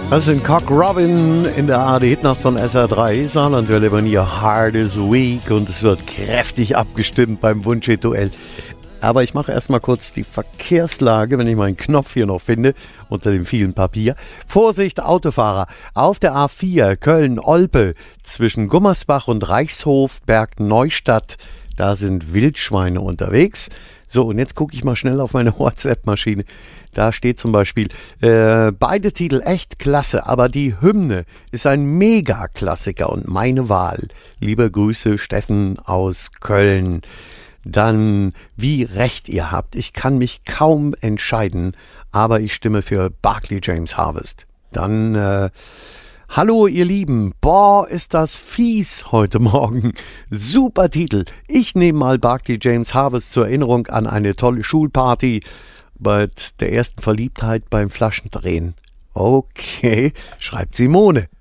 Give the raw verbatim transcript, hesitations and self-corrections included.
Das sind Cock Robin in der A R D-Hitnacht von S R drei. Saarlandwelle bei ihr Hardest Week und es wird kräftig abgestimmt beim Wunschhit-Duell. Aber ich mache erstmal kurz die Verkehrslage, wenn ich meinen Knopf hier noch finde, unter dem vielen Papier. Vorsicht, Autofahrer. Auf der A vier Köln-Olpe zwischen Gummersbach und Reichshof Bergneustadt. Da sind Wildschweine unterwegs. So, und jetzt gucke ich mal schnell auf meine WhatsApp-Maschine. Da steht zum Beispiel, äh, beide Titel echt klasse, aber die Hymne ist ein Mega-Klassiker und meine Wahl. Liebe Grüße, Steffen aus Köln. Dann, wie recht ihr habt, ich kann mich kaum entscheiden, aber ich stimme für Barclay James Harvest. Dann, äh, hallo ihr Lieben, boah, ist das fies heute Morgen. Super Titel. Ich nehme mal Barclay James Harvest zur Erinnerung an eine tolle Schulparty bei der ersten Verliebtheit beim Flaschendrehen. Okay, schreibt Simone.